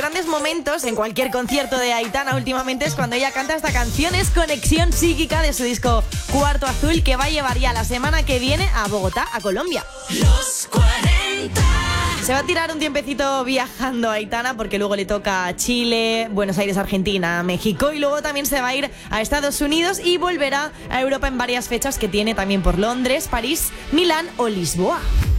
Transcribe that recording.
grandes momentos en cualquier concierto de Aitana últimamente es cuando ella canta esta canción. Es Conexión Psíquica de su disco Cuarto Azul, que va a llevar ya la semana que viene a Bogotá, a Colombia. Los 40. Se va a tirar un tiempecito viajando a Aitana porque luego le toca Chile, Buenos Aires, Argentina, México, y luego también se va a ir a Estados Unidos y volverá a Europa en varias fechas que tiene también por Londres, París, Milán o Lisboa.